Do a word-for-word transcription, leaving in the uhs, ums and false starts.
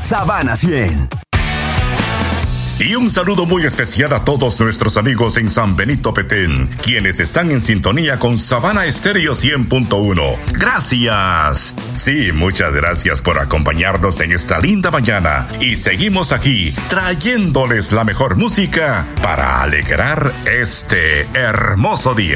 Sabana cien. Y un saludo muy especial a todos nuestros amigos en San Benito Petén, quienes están en sintonía con Sabana Estéreo cien punto uno. ¡Gracias! Sí, muchas gracias por acompañarnos en esta linda mañana. Y seguimos aquí, trayéndoles la mejor música para alegrar este hermoso día.